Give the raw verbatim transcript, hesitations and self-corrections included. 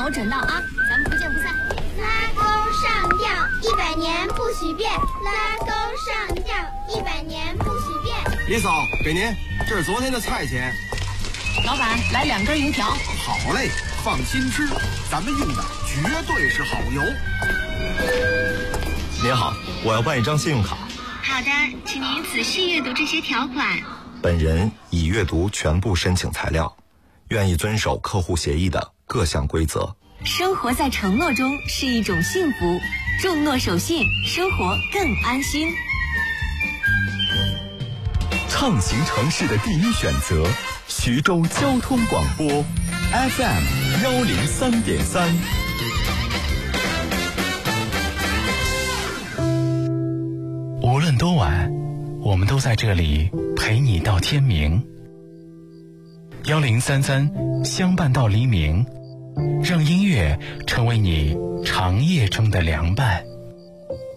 我准到啊，咱们不见不散。 拉钩上吊，一百年不许变。拉钩上吊，一百年不许变。 李嫂，给您，这是昨天的菜钱。 老板，来两根油条。 好嘞，放心吃，咱们用的绝对是好油。 您好，我要办一张信用卡。 好的，请您仔细阅读这些条款。 本人已阅读全部申请材料，愿意遵守客户协议的各项规则。 生活在承诺中是一种幸福，重诺守信，生活更安心。 畅行城市的第一选择，徐州交通广播 F M 幺零三点三。无论多晚，我们都在这里陪你到天明。幺零三三相伴到黎明，让音乐成为你长夜中的凉伴。